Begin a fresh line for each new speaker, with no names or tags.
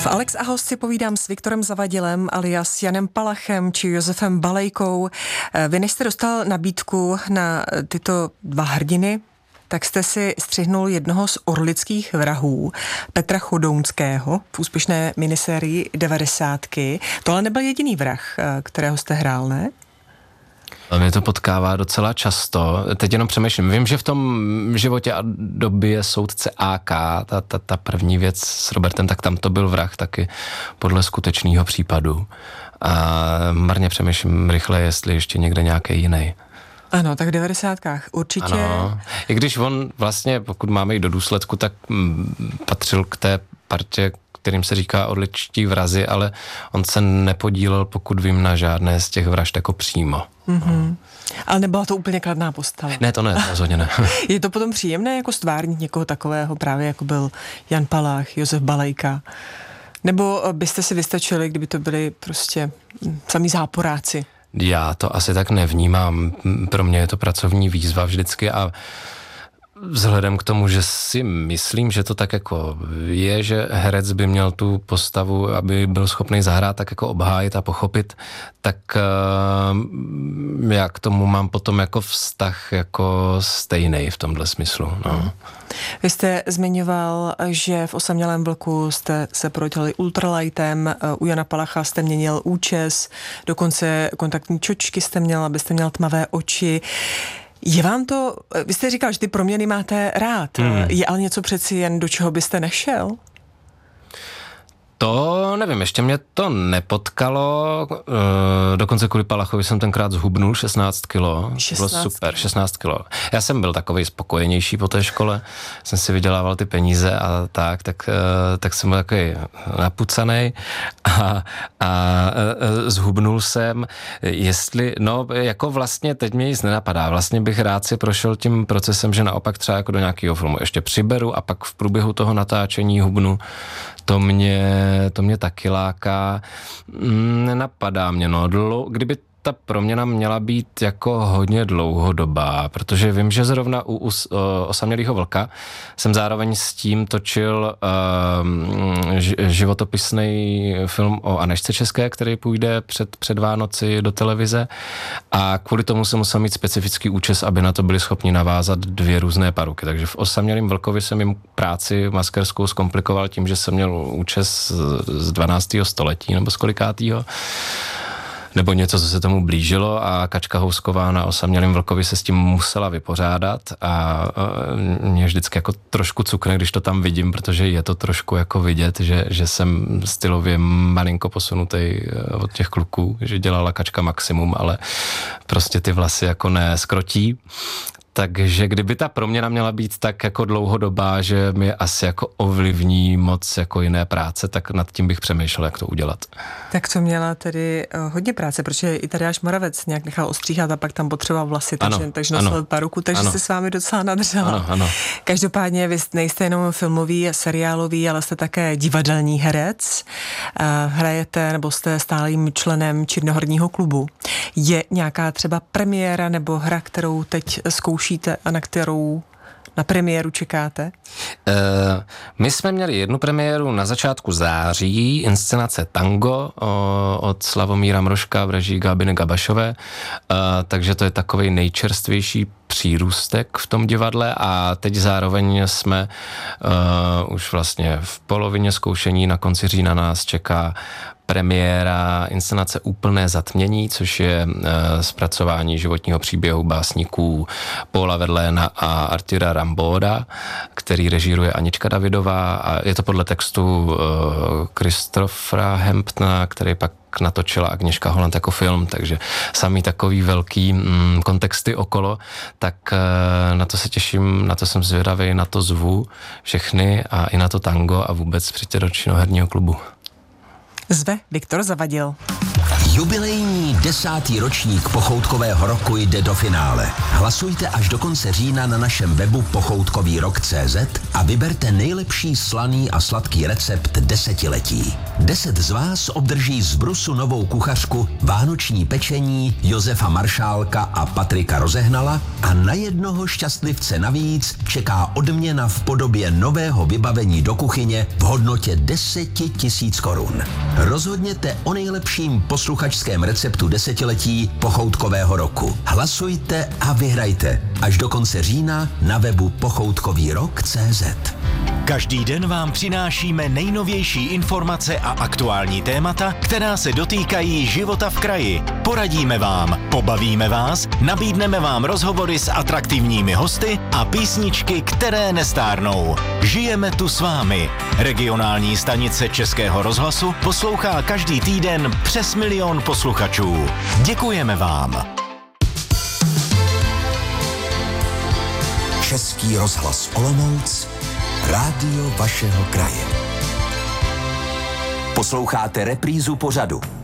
V Alex a host si povídám s Viktorem Zavadilem alias Janem Palachem či Josefem Balejkou. Vy než jste dostal nabídku na tyto dva hrdiny, tak jste si střihnul jednoho z orlických vrahů, Petra Chodounského, v úspěšné minisérii 90. To ale nebyl jediný vrah, kterého jste hrál, ne?
Mě to potkává docela často. Teď jenom přemýšlím. Vím, že v tom Životě a době soudce AK, ta první věc s Robertem, tak tam to byl vrah taky podle skutečného případu. A marně přemýšlím rychle, jestli ještě někde nějaký jiný.
Ano, tak v 90kách určitě.
Ano. I když on vlastně, pokud máme jít do důsledku, tak patřil k té partě, kterým se říká orličtí vrazi, ale on se nepodílel, pokud vím, na žádné z těch vražd jako přímo.
Mm-hmm. Ale nebyla to úplně kladná postava.
Ne, to ne, rozhodně ne.
Je to potom příjemné jako stvárnit někoho takového, právě jako byl Jan Palach, Josef Balejka? Nebo byste si vystačili, kdyby to byli prostě samý záporáci?
Já to asi tak nevnímám. Pro mě je to pracovní výzva vždycky a vzhledem k tomu, že si myslím, že to tak jako je, že herec by měl tu postavu, aby byl schopný zahrát, tak jako obhájit a pochopit, tak já k tomu mám potom jako vztah jako stejnej v tomhle smyslu. No.
Vy jste zmiňoval, že v Osamělém vlku jste se prodělali ultralightem, u Jana Palacha jste měnil účes, dokonce kontaktní čočky jste měl, abyste měl tmavé oči. Je vám to, vy jste říkal, že ty proměny máte rád, je ale něco přeci jen, do čeho byste nešel?
To nevím, ještě mě to nepotkalo, dokonce kvůli Palachovi jsem tenkrát zhubnul 16 kilo, 16 bylo super, 16 kilo. Já jsem byl takovej spokojenější po té škole, jsem si vydělával ty peníze a tak jsem byl takový napucanej a zhubnul jsem, jako vlastně teď mě nic nenapadá, vlastně bych rád si prošel tím procesem, že naopak třeba jako do nějakého filmu ještě přiberu a pak v průběhu toho natáčení hubnu. To mě taky láká. Nenapadá mě, kdyby ta proměna měla být jako hodně dlouhodobá, protože vím, že zrovna u Osamělého vlka jsem zároveň s tím točil životopisný film o Anežce České, který půjde před Vánoci do televize a kvůli tomu jsem musel mít specifický účes, aby na to byli schopni navázat 2 různé paruky. Takže v Osamělém vlkovi jsem jim práci maskerskou zkomplikoval tím, že jsem měl účes z 12. století nebo z kolikátýho, nebo něco, co se tomu blížilo a Kačka Housková na Osamělém vlkovi se s tím musela vypořádat a mě vždycky jako trošku cukne, když to tam vidím, protože je to trošku jako vidět, že jsem stylově malinko posunutý od těch kluků, že dělala Kačka maximum, ale prostě ty vlasy jako neskrotí. Takže kdyby ta proměna měla být tak jako dlouhodobá, že mi asi jako ovlivní moc jako jiné práce, tak nad tím bych přemýšlel, jak to udělat.
Tak to měla tedy hodně práce, protože i Tadeáš Moravec nějak nechal ostříhat a pak tam potřeboval vlasy, takže nosil paruku, takže se s vámi docela nadržela.
Ano.
Každopádně vy nejste jenom filmový a seriálový, ale jste také divadelní herec. Hrajete nebo jste stálým členem Černohorního klubu. Je nějaká třeba premiéra nebo hra, kterou teď zkoušíte a na premiéru čekáte?
My jsme měli jednu premiéru na začátku září, inscenace Tango od Slavomíra Mrožka v režii Gábiny Gabašové, takže to je takovej nejčerstvější přírůstek v tom divadle a teď zároveň jsme už vlastně v polovině zkoušení, na konci října nás čeká premiéra inscenace Úplné zatmění, což je zpracování životního příběhu básníků Paula Verlaina a Artura Rimbaуда, který režíruje Anička Davidová a je to podle textu Christophera Hamptona, který pak natočila Agněška Holland jako film, takže samý takový velký kontexty okolo, tak na to se těším, na to jsem zvědavý, na to zvu všechny a i na to tango a vůbec přijďte do Činoherního klubu.
Zve Viktor Zavadil.
Jubilejní 10. ročník Pochoutkového roku jde do finále. Hlasujte až do konce října na našem webu pochoutkovýrok.cz a vyberte nejlepší slaný a sladký recept desetiletí. 10 z vás obdrží z Brusu novou kuchařku vánoční pečení Josefa Maršálka a Patrika Rozehnala a na jednoho šťastlivce navíc čeká odměna v podobě nového vybavení do kuchyně v hodnotě 10 000 korun. Rozhodněte o nejlepším posluchačském receptu desetiletí Pochoutkového roku. Hlasujte a vyhrajte až do konce října na webu pochoutkovýrok.cz.
Každý den vám přinášíme nejnovější informace a aktuální témata, která se dotýkají života v kraji. Poradíme vám, pobavíme vás, nabídneme vám rozhovory s atraktivními hosty a písničky, které nestárnou. Žijeme tu s vámi. Regionální stanice Českého rozhlasu poslouchá každý týden přes 1 000 000 posluchačů. Děkujeme vám.
Český rozhlas Olomouc, rádio vašeho kraje. Posloucháte reprízu pořadu